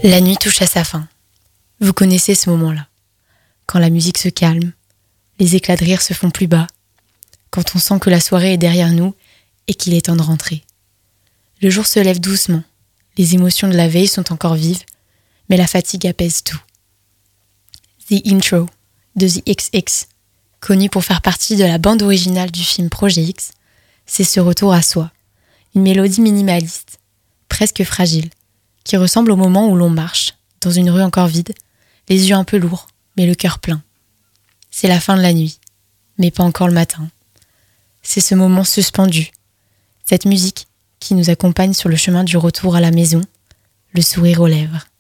La nuit touche à sa fin. Vous connaissez ce moment-là. Quand la musique se calme, les éclats de rire se font plus bas, quand on sent que la soirée est derrière nous et qu'il est temps de rentrer. Le jour se lève doucement, les émotions de la veille sont encore vives, mais la fatigue apaise tout. The Intro de The XX, connu pour faire partie de la bande originale du film Projet X, c'est ce retour à soi, une mélodie minimaliste, presque fragile, qui ressemble au moment où l'on marche, dans une rue encore vide, les yeux un peu lourds, mais le cœur plein. C'est la fin de la nuit, mais pas encore le matin. C'est ce moment suspendu, cette musique qui nous accompagne sur le chemin du retour à la maison, le sourire aux lèvres.